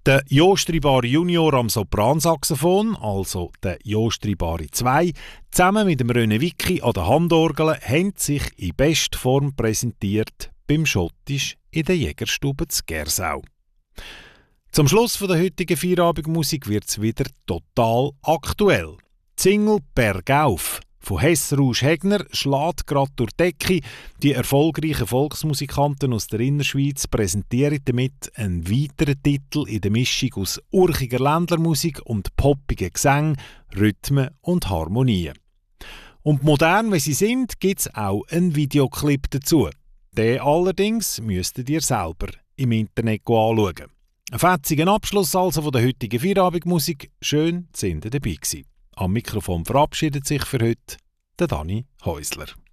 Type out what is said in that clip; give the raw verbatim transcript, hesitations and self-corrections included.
Der Jostribari Junior am Sopransaxophon, also der Jostribari zwei, zusammen mit dem René Vicky an der Handorgel, haben sich in Bestform präsentiert beim Schottisch in der Jägerstube zu Gersau. Zum Schluss von der heutigen Feierabendmusik wird es wieder total aktuell. Die Single «Bergauf» von Hess Rouge Hegner schlägt gerade durch die Decke. Die erfolgreichen Volksmusikanten aus der Innerschweiz präsentieren damit einen weiteren Titel in der Mischung aus urchiger Ländlermusik und poppigen Gesängen, Rhythmen und Harmonien. Und modern wie sie sind, gibt es auch einen Videoclip dazu. Den allerdings müsstet ihr selber im Internet anschauen. Ein fetziger Abschluss also von der heutigen Feierabendmusik. Schön, dass ihr dabei gewesen. Am Mikrofon verabschiedet sich für heute der Dani Häusler.